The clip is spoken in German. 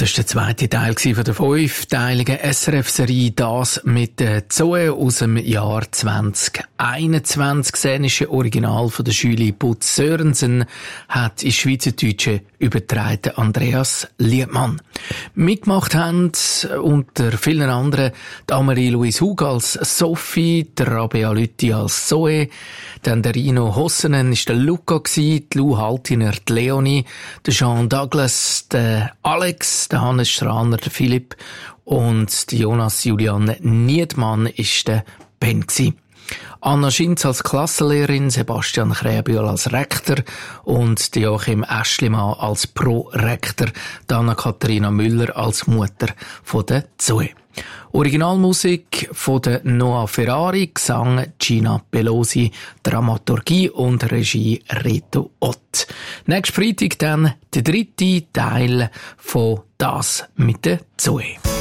Das war der zweite Teil von der fünfteiligen SRF-Serie «Das mit der Zoe» aus dem Jahr 2021. Das dänische Original von der Julie Butz Sørensen hat ins Schweizerdeutsche übertragen Andreas Liebmann. Mitgemacht haben unter vielen anderen die Annemarie-Louise Hug als Sophie, der Rabea Lüthi als Zoe, dann der Rino Hossenen ist der Luca gsi, die Lou Haltiner die Leonie, der Jean Douglas, der Alex, der Hannes Schraner, der Philipp und die Jonas Julian Niedmann ist der Ben gsi. Anna Schinz als Klassenlehrerin, Sebastian Kräbühl als Rektor und Joachim Aeschlimann als Pro-Rektor, Anna-Katharina Müller als Mutter von der Zoe. Originalmusik von der Noah Ferrari, Gesang Gina Pelosi, Dramaturgie und Regie Reto Ott. Nächsten Freitag dann der dritte Teil von «Das mit der Zoe».